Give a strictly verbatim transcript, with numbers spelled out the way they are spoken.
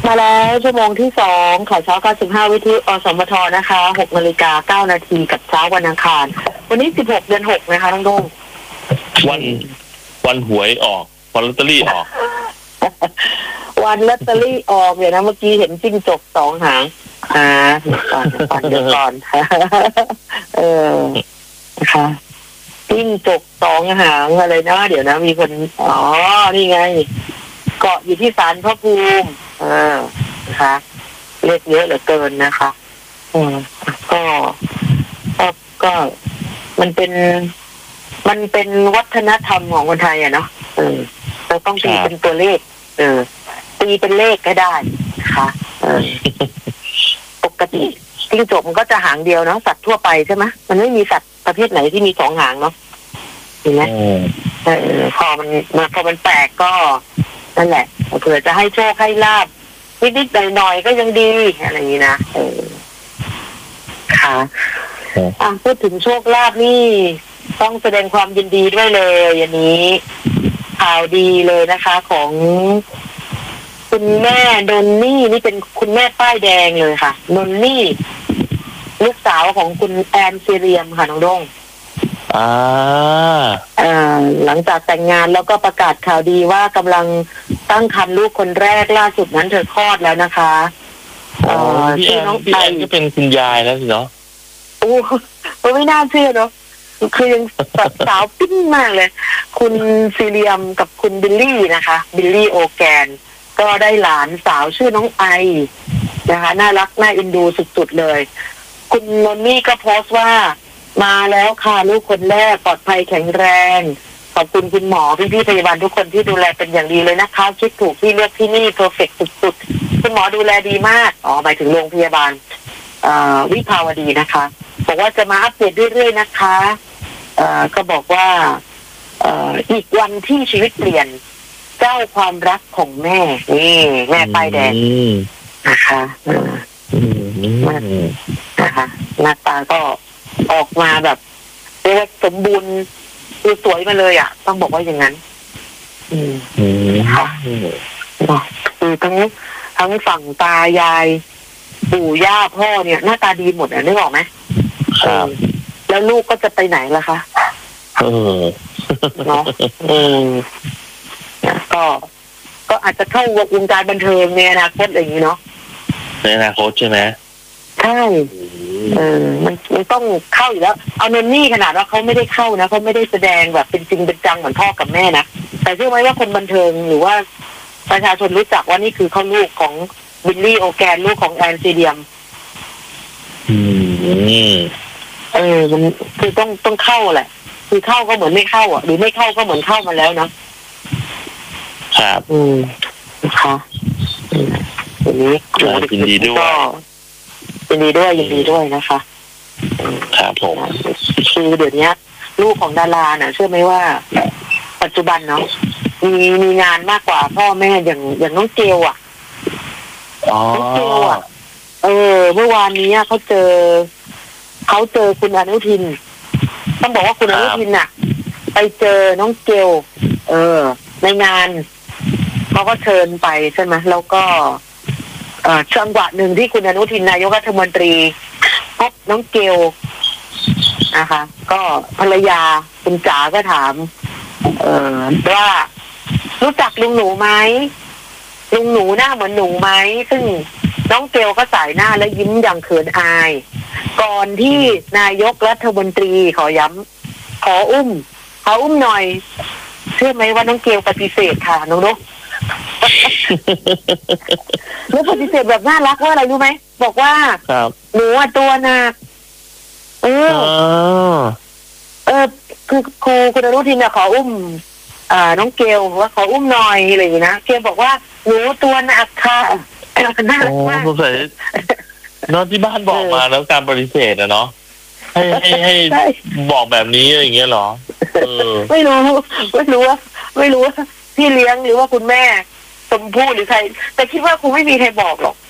มาแล้วชั่วโมงที่สองข่าวเช้าเก้าสิบห้าวิทยุอสมทนะคะหกนาฬิกาเก้านาทีกับเช้าวันอังคารวันนี้สิบหกเดือนหกนะคะน้องโด่งวันวันหวยออกวันลอตเตอรี่ออกวันลอตเตอรี่ออกเนี่ยนะเมื่อกี้เห็นจิ้งจกสองหางอ่าก่อนก่อนเดี๋ยวก่อนเออนะคะจิ้งจกสองหางอะไรนะเดี๋ยวนะมีคนอ๋อนี่ไงเกาะอยู่ที่ศาลพระภูมิเออนะคะเลขเยอะเหลือเกินนะคะอืมก็ก็ก็มันเป็นมันเป็นวัฒนธรรมของคนไทยอะเนาะเออเราต้องตีเป็นตัวเลขเออตีเป็นเลขก็ได้นะคะเออปกติจิ้งจกมันก็จะหางเดียวเนาะสัตว์ทั่วไปใช่ไหมมันไม่มีสัตว์ประเภทไหนที่มีสองหางเนาะเห็นไหมเออพอมันพอมันแปลกก็นั่นแหละเผื่อจะให้โชคให้ลาบนิดๆหน่อยๆก็ยังดีอะไรอย่างนี้นะเออค่ะอ่ะพูดถึงโชคลาภนี่ต้องแสดงความยินดีด้วยเลยอันนี้ข่าวดีเลยนะคะ ของคุณแม่นนนี่นี่เป็นคุณแม่ป้ายแดงเลยค่ะนนนี่ลูกสาวของคุณแอนซีเรียมค่ะน้องด้งอ่าอ่าหลังจากแต่งงานแล้วก็ประกาศข่าวดีว่ากำลังตั้งครรภ์ลูกคนแรกล่าสุดนั้นเธอคลอดแล้วนะคะอ๋อชื่อน้องพี่แอนก็เป็นคุณยายแล้วสิเนาะโอ้ไม่น่าเชื่อเนาะคือยังสาวปิ้งมากเลยคุณซีเรียมกับคุณบิลลี่นะคะบิลลี่โอแกนก็ได้หลานสาวชื่อน้องไอนะคะน่ารักน่าเอ็นดูสุดๆเลยคุณนนนี่ก็โพสต์ว่ามาแล้วค่ะลูกคนแรกปลอดภัยแข็งแรงขอบคุณคุณหมอพี่ๆพยาบาลทุกคนที่ดูแลเป็นอย่างดีเลยนะคะคิดถูกที่เลือกที่นี่เพอร์เฟกต์สุดๆคุณหมอดูแลดีมากอ๋อหมายถึงโรงพยาบาลวิภาวดีนะคะบอกว่าจะมาอัปเดตเรื่อยๆนะคะก็บอกว่าอีกวันที่ชีวิตเปลี่ยนเจ้าความรักของแม่นี่แม่ป้ายแดงนะคะนะคะหน้าตาก็ออกมาแบบเรียกว่าสมบูรณ์คือสวยมาเลยอ่ะต้องบอกว่าอย่างนั้นอืมค่ะคือทั้งทั้งฝั่งตายายปู่ย่าพ่อเนี่ยหน้าตาดีหมดอ่ะนึกออกไหมครับแล้วลูกก็จะไปไหนล่ะคะเออเนาะอืมก็ก็อาจจะเข้าวงการบันเทิงในอนาคตอะไรอย่างนี้เนาะในอนาคตใช่ไหมใช่เออมันมันต้องเข้าอยู่แล้วเอาเนนนี่ขนาดว่าเขาไม่ได้เข้านะเขาไม่ได้แสดงแบบเป็นจริงเป็นจังเหมือนพ่อกับแม่นะแต่เชื่อไหมว่าคนบันเทิงหรือว่าประชาชนรู้จักว่านี่คือเขาลูกของบิลลี่โอแกนลูกของแอนซีเดียมอืมเออมันคือต้องต้องเข้าแหละคือเข้าก็เหมือนไม่เข้าอ่ะหรือไม่เข้าก็เหมือนเข้ามาแล้วนะครับอืมนะคะทีนี้ยินดีด้วยยินดีด้วยยินดีด้วยนะคะครับผมคือเดี๋ยวนี้ลูกของดาราเนี่ยเชื่อไหมว่าปัจจุบันเนาะมีมีงานมากกว่าพ่อแม่อย่างอย่างน้องเกลอ่ะน้องเกลอ่ะเออเมื่อวานนี้เขาเจอเขาเจอคุณอนุทินต้องบอกว่าคุณอนุทินน่ะไปเจอน้องเกลเออในงานเขาก็เชิญไปใช่ไหมแล้วก็จังหวะหนึ่งที่คุณอนุทินนายกรัฐมนตรีพบน้องเกลนะคะก็ภรรยาคุณจ๋าก็ถามเออว่ารู้จักลุงหนูไหมลุงหนูหน้าเหมือนหนูไหมซึ่งน้องเกลก็สายหน้าและยิ้มอย่างเขินอายก่อนที่นายกรัฐมนตรีขอย้ำขออุ้มขออุ้มหน่อยเชื่อไหมว่าน้องเกลปฏิเสธค่ะน้องนกแล้วปฏิเสธแบบน่ารักว่าอะไรรู้ไหมบอกว่าหนูอ่ะตัวหนักเออเออคือครูคุณอนุทินเนี่ยขออุ้มอ่าน้องเกลว่าขออุ้มหน่อยอะไรอย่างนี้นะเกลบอกว่าหนูตัวหนักค่ะน่ารักมากสงสัยน้องที่บ้านบอกมาแล้วการปฏิเสธอะเนาะให้ให้ให้บอกแบบนี้อย่างเงี้ยหรอไม่รู้ไม่รู้ว่าไม่รู้ว่าพี่เลี้ยงหรือว่าคุณแม่ชมพู่หรือใครแต่คิดว่าคงไม่มีใครบอกหรอก